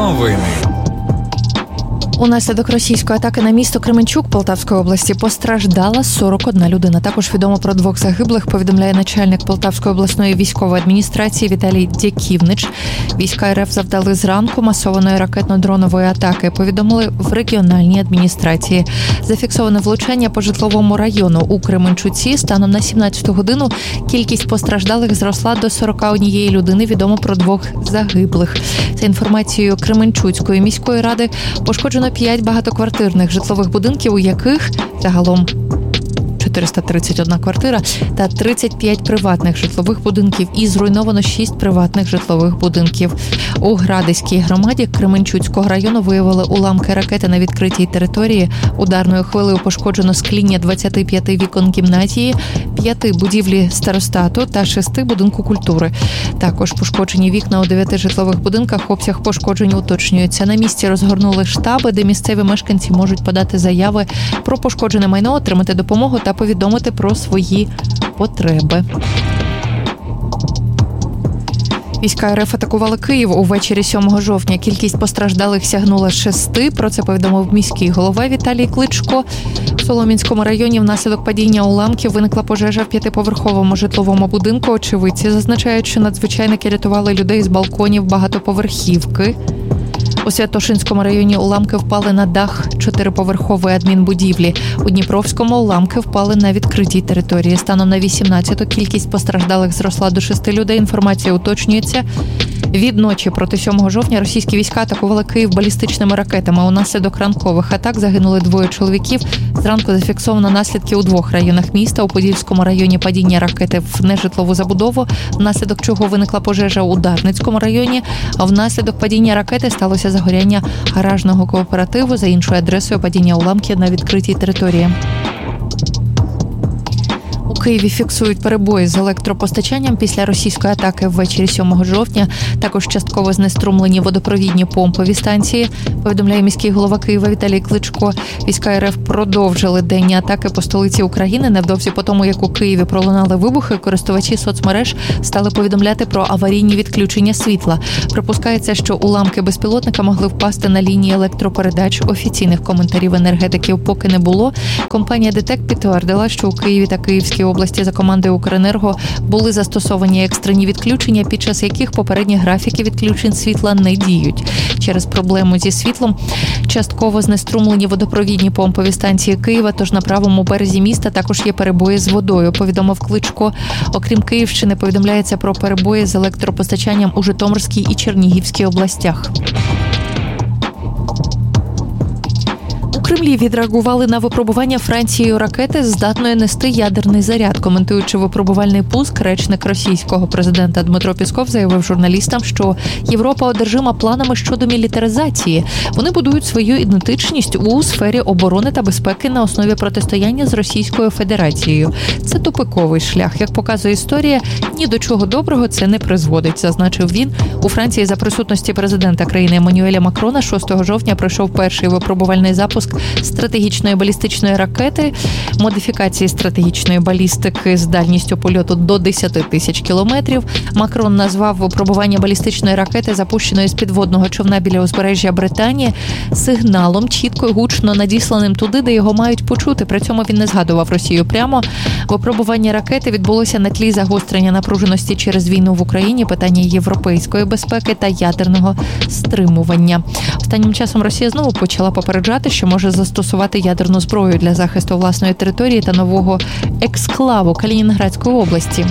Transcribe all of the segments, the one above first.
Новини. Унаслідок російської атаки на місто Кременчук Полтавської області постраждала 41 людина. Також відомо про 2 загиблих, повідомляє начальник Полтавської обласної військової адміністрації Віталій Дяківнич. Війська РФ завдали зранку масованої ракетно-дронової атаки, повідомили в регіональній адміністрації. Зафіксоване влучання по житловому району у Кременчуці. Станом на 17-ту годину кількість постраждалих зросла до 41 людини. Відомо про 2 загиблих. За інформацією Кременчуцької міської ради, пошкоджено 5 багатоквартирних житлових будинків, у яких загалом 431 квартира та 35 приватних житлових будинків і зруйновано 6 приватних житлових будинків. У Градиській громаді Кременчуцького району виявили уламки ракети на відкритій території. Ударною хвилею пошкоджено скління 25 вікон гімназії, 5 будівлі старостату та 6 будинку культури. Також пошкоджені вікна у 9 житлових будинках. Обсяг пошкоджень уточнюється. На місці розгорнули штаби, де місцеві мешканці можуть подати заяви про пошкоджене майно, отримати допомогу та повідомити про свої потреби. Війська РФ атакували Київ увечері 7 жовтня. Кількість постраждалих сягнула 6. Про це повідомив міський голова Віталій Кличко. В Солом'янському районі внаслідок падіння уламків виникла пожежа в 5-поверховому житловому будинку. Очевидці зазначають, що надзвичайники рятували людей з балконів багатоповерхівки. У Святошинському районі уламки впали на дах 4-поверхової адмінбудівлі. У Дніпровському уламки впали на відкритій території. Станом на 18-ту кількість постраждалих зросла до 6 людей. Інформація уточнюється. Від ночі проти 7 жовтня російські війська атакували Київ балістичними ракетами. Унаслідок ранкових атак загинули 2 чоловіків. Зранку зафіксовано наслідки у 2 районах міста. У Подільському районі падіння ракети в нежитлову забудову, внаслідок чого виникла пожежа у Дарницькому районі. А внаслідок падіння ракети сталося загоряння гаражного кооперативу, за іншою адресою падіння уламків на відкритій території. У Києві фіксують перебої з електропостачанням після російської атаки ввечері 7 жовтня. Також частково знеструмлені водопровідні помпові станції, повідомляє міський голова Києва Віталій Кличко. Війська РФ продовжили денні атаки по столиці України. Невдовзі по тому, як у Києві пролунали вибухи, користувачі соцмереж стали повідомляти про аварійні відключення світла. Припускається, що уламки безпілотника могли впасти на лінії електропередач. Офіційних коментарів енергетиків поки не було. Компанія ДТЕК підтвердила, що у Києві та Київській області за командою Укренерго були застосовані екстрені відключення, під час яких попередні графіки відключень світла не діють. Через проблему зі світлом частково знеструмлені водопровідні помпові станції Києва, тож на правому березі міста також є перебої з водою, повідомив Кличко. Окрім Київщини, повідомляється про перебої з електропостачанням у Житомирській і Чернігівській областях. У Кремлі відреагували на випробування Францією ракети, здатної нести ядерний заряд. Коментуючи випробувальний пуск, речник російського президента Дмитро Пісков заявив журналістам, що Європа одержима планами щодо мілітаризації. Вони будують свою ідентичність у сфері оборони та безпеки на основі протистояння з Російською Федерацією. Це тупиковий шлях. Як показує історія, ні до чого доброго це не призводить, зазначив він. У Франції за присутності президента країни Еммануеля Макрона 6 жовтня пройшов перший випробувальний запуск стратегічної балістичної ракети, модифікації стратегічної балістики з дальністю польоту до 10 тисяч кілометрів. Макрон назвав випробування балістичної ракети, запущеної з підводного човна біля узбережжя Британії, сигналом, чітко і гучно надісланим туди, де його мають почути. При цьому він не згадував Росію прямо. Випробування ракети відбулося на тлі загострення напруженості через війну в Україні, питання європейської безпеки та ядерного стримування. Останнім часом Росія знову почала попереджати, що може застосувати ядерну зброю для захисту власної території та нового ексклаву Калінінградської області.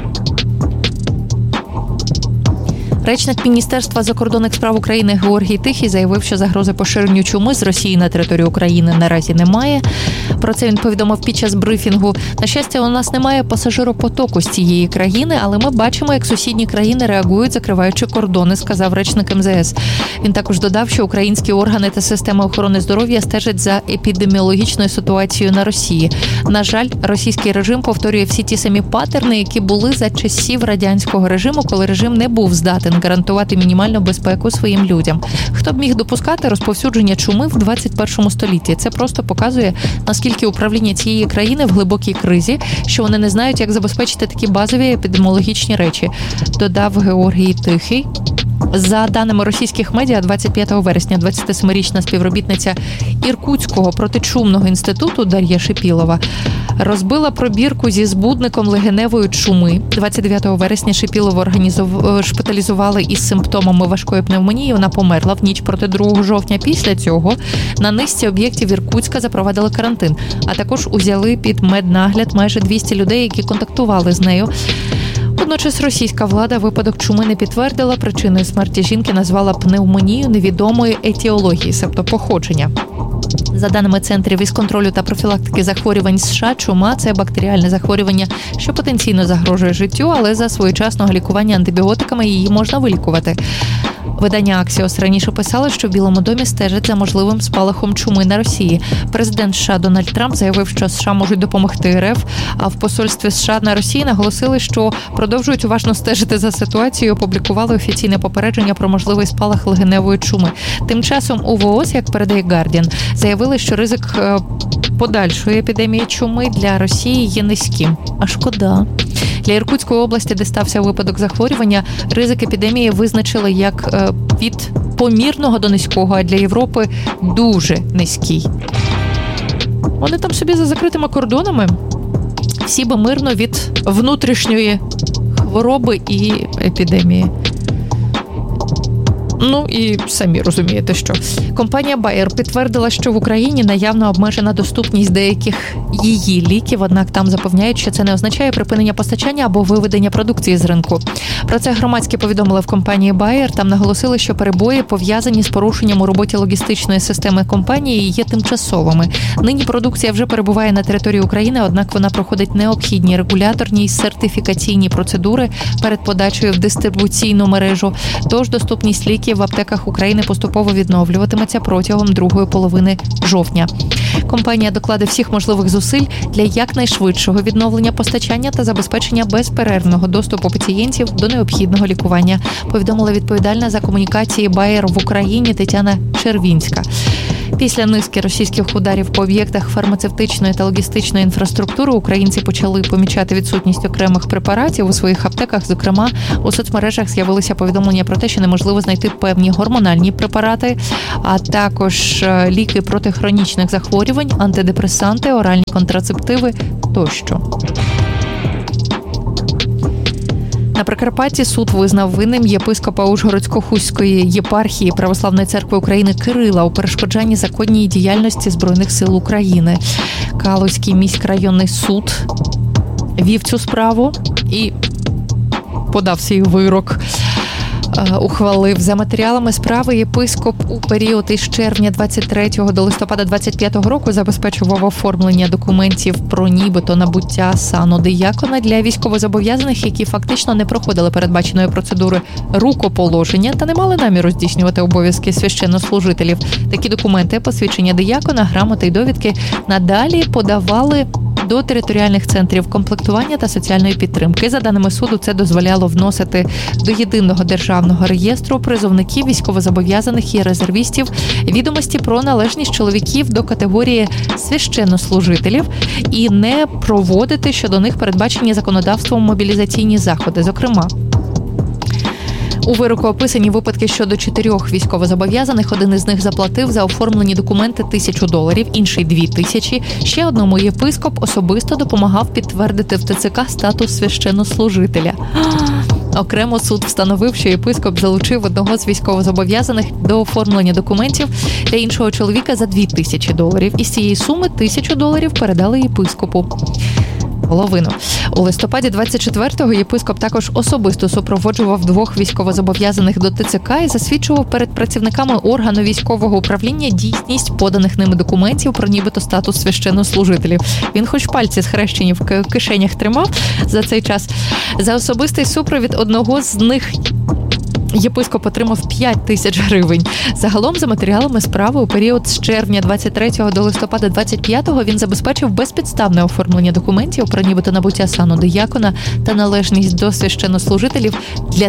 Речник Міністерства закордонних справ України Георгій Тихий заявив, що загрози поширенню чуми з Росії на території України наразі немає. Про це він повідомив під час брифінгу. На щастя, у нас немає пасажиропотоку з цієї країни, але ми бачимо, як сусідні країни реагують, закриваючи кордони, сказав речник МЗС. Він також додав, що українські органи та системи охорони здоров'я стежать за епідеміологічною ситуацією на Росії. На жаль, російський режим повторює всі ті самі паттерни, які були за часів радянського режиму, коли режим не був здатен гарантувати мінімальну безпеку своїм людям. Хто б міг допускати розповсюдження чуми в 21 столітті? Це просто показує, наскільки управління цієї країни в глибокій кризі, що вони не знають, як забезпечити такі базові епідеміологічні речі, додав Георгій Тихий. За даними російських медіа, 25 вересня 27-річна співробітниця Іркутського протичумного інституту Дар'я Шипілова розбила пробірку зі збудником легеневої чуми. 29 вересня Шипілову шпиталізували із симптомами важкої пневмонії. Вона померла в ніч проти 2 жовтня. Після цього на низці об'єктів Іркутська запровадили карантин, а також узяли під меднагляд майже 200 людей, які контактували з нею. Водночас російська влада випадок чуми не підтвердила. Причиною смерті жінки назвала пневмонію невідомої етіології, себто походження. За даними Центрів із контролю та профілактики захворювань США, чума – це бактеріальне захворювання, що потенційно загрожує життю, але за своєчасного лікування антибіотиками її можна вилікувати. Видання Axios раніше писало, що в Білому домі стежать за можливим спалахом чуми на Росії. Президент США Дональд Трамп заявив, що США можуть допомогти РФ, а в посольстві США на Росії наголосили, що продовжують уважно стежити за ситуацією і опублікували офіційне попередження про можливий спалах легеневої чуми. Тим часом у ВООЗ, як передає Guardian, заявили, що ризик подальшої епідемії чуми для Росії є низьким. А шкода. Для Іркутської області, де стався випадок захворювання, ризик епідемії визначили як від помірного до низького, а для Європи дуже низький. Вони там собі за закритими кордонами, всі би мирно від внутрішньої хвороби і епідемії. Ну і самі розумієте, що. Компанія Bayer підтвердила, що в Україні наявно обмежена доступність деяких її ліків, однак там запевняють, що це не означає припинення постачання або виведення продукції з ринку. Про це громадські повідомили в компанії Bayer. Там наголосили, що перебої, пов'язані з порушенням у роботі логістичної системи компанії, є тимчасовими. Нині продукція вже перебуває на території України, однак вона проходить необхідні регуляторні і сертифікаційні процедури перед подачею в дистрибуційну мережу. Тож доступність ліків в аптеках України поступово відновлюватиметься протягом другої половини жовтня. Компанія докладе всіх можливих зусиль для якнайшвидшого відновлення постачання та забезпечення безперервного доступу пацієнтів до необхідного лікування, повідомила відповідальна за комунікації Bayer в Україні Тетяна Червінська. Після низки російських ударів по об'єктах фармацевтичної та логістичної інфраструктури українці почали помічати відсутність окремих препаратів у своїх аптеках. Зокрема, у соцмережах з'явилися повідомлення про те, що неможливо знайти певні гормональні препарати, а також ліки проти хронічних захворювань, антидепресанти, оральні контрацептиви тощо. На Прикарпатті суд визнав винним єпископа Ужгородсько-Хуської єпархії Православної церкви України Кирила у перешкоджанні законній діяльності Збройних сил України. Калузький міськрайонний суд вів цю справу і подав свій вирок. Ухвалив. За матеріалами справи єпископ у період із червня 23 до листопада 25 року забезпечував оформлення документів про нібито набуття сану диякона для військовозобов'язаних, які фактично не проходили передбаченої процедури рукоположення та не мали наміру здійснювати обов'язки священнослужителів. Такі документи, посвідчення диякона, грамоти й довідки надалі подавали до територіальних центрів комплектування та соціальної підтримки. За даними суду, це дозволяло вносити до єдиного державного реєстру призовників, військовозобов'язаних і резервістів відомості про належність чоловіків до категорії священнослужителів і не проводити щодо них передбачені законодавством мобілізаційні заходи. Зокрема, у вироку описані випадки щодо 4 військовозобов'язаних. Один із них заплатив за оформлені документи $1000, інший 2000. Ще одному єпископ особисто допомагав підтвердити в ТЦК статус священнослужителя. Окремо суд встановив, що єпископ залучив одного з військовозобов'язаних до оформлення документів для іншого чоловіка за $2000. Із цієї суми $1000 передали єпископу. Половину. У листопаді 24-го єпископ також особисто супроводжував 2 військовозобов'язаних до ТЦК і засвідчував перед працівниками органу військового управління дійсність поданих ними документів про нібито статус священнослужителів. Він хоч пальці схрещені в кишенях тримав за цей час. За особистий супровід одного з них єпископ отримав 5000 гривень. Загалом, за матеріалами справи, у період з червня 23 до листопада 25 він забезпечив безпідставне оформлення документів про нібито набуття сану диякона та належність до священнослужителів для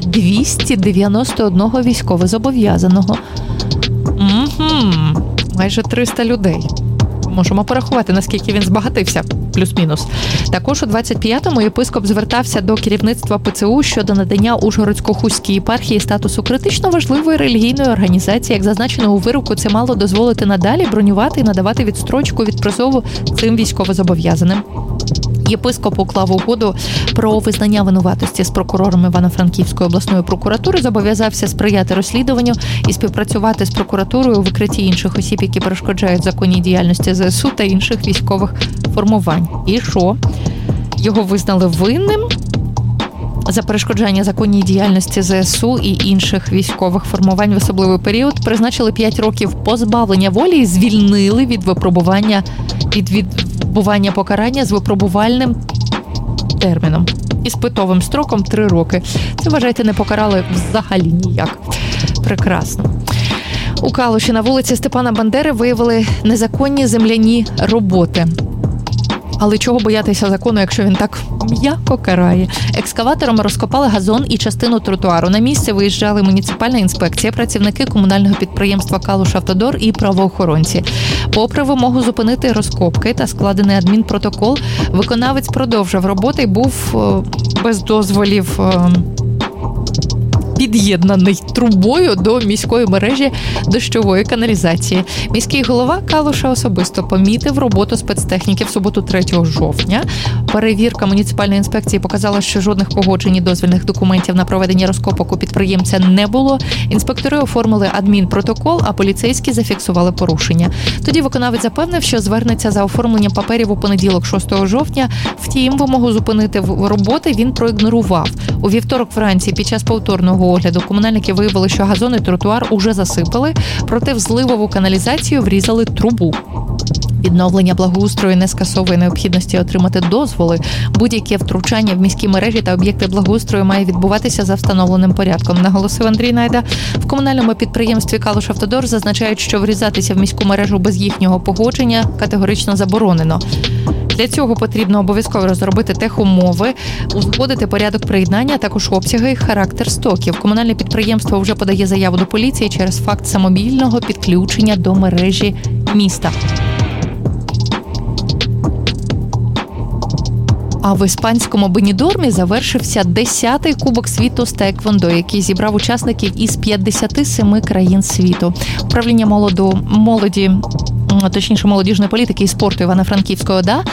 291 військовозобов'язаного. Майже 300 людей. Можемо порахувати, наскільки він збагатився, плюс-мінус. Також у 25-му єпископ звертався до керівництва ПЦУ щодо надання Ужгородсько-Хустській єпархії статусу критично важливої релігійної організації. Як зазначено у вироку, це мало дозволити надалі бронювати і надавати відстрочку від призову цим військовозобов'язаним. Єпископ уклав угоду про визнання винуватості з прокурором Івано-Франківської обласної прокуратури, зобов'язався сприяти розслідуванню і співпрацювати з прокуратурою у викритті інших осіб, які перешкоджають законній діяльності ЗСУ та інших військових формувань. І що? Його визнали винним за перешкоджання законній діяльності ЗСУ і інших військових формувань в особливий період, призначили 5 років позбавлення волі і звільнили від відбування покарання з випробувальним терміном. Іспитовим строком 3 роки. Це, вважайте, не покарали взагалі ніяк. Прекрасно. У Калуші на вулиці Степана Бандери виявили незаконні земляні роботи. Але чого боятися закону, якщо він так м'яко карає? Екскаватором розкопали газон і частину тротуару. На місце виїжджали муніципальна інспекція, працівники комунального підприємства «Калушавтодор» і правоохоронці. Попри вимогу зупинити розкопки та складений адмінпротокол, виконавець продовжив роботи і був без дозволів під'єднаний трубою до міської мережі дощової каналізації. Міський голова Калуша особисто помітив роботу спецтехніки в суботу 3 жовтня. Перевірка муніципальної інспекції показала, що жодних погоджень і дозвільних документів на проведення розкопок у підприємця не було. Інспектори оформили адмінпротокол, а поліцейські зафіксували порушення. Тоді виконавець запевнив, що звернеться за оформленням паперів у понеділок 6 жовтня. Втім, вимогу зупинити роботи він проігнорував. У вівторок вранці під час повторного огляду комунальники виявили, що газон і тротуар уже засипали, проте в зливову каналізацію врізали трубу. Відновлення благоустрою не скасовує необхідності отримати дозволи. Будь-яке втручання в міські мережі та об'єкти благоустрою має відбуватися за встановленим порядком, наголосив Андрій Найда. В комунальному підприємстві «Калушавтодор» зазначають, що врізатися в міську мережу без їхнього погодження категорично заборонено. Для цього потрібно обов'язково розробити техумови, узгодити порядок приєднання, а також обсяги і характер стоків. Комунальне підприємство вже подає заяву до поліції через факт самовільного підключення до мережі міста. А в іспанському Бенідормі завершився 10-й Кубок світу з Таеквондо, який зібрав учасників із 57 країн світу. Управління молодіжної політики і спорту Івано-Франківської ОДА